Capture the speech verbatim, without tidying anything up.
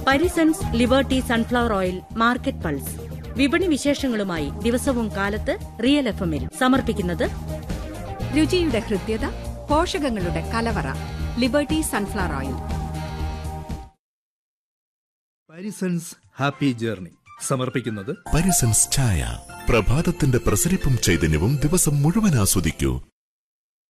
Parisons liberty sunflower oil market pulse. വിപണി വിശേഷങ്ങളുമായി ദിവസവും കാലത്ത് റിയൽ എഫ് എമ്മിൽ സമർപ്പിക്കുന്നത് രുചിയുടെ ഹൃദ്യത, പോഷകങ്ങളുടെ കലവറ. Liberty sunflower oil. Parisons happy journey സമർപ്പിക്കുന്നത് പരിസൺസ് ചായ. പ്രഭാതത്തിന്റെ പ്രസരിപ്പും ചൈതന്യവും ദിവസം മുഴുവൻ ആസ്വദിക്കൂ.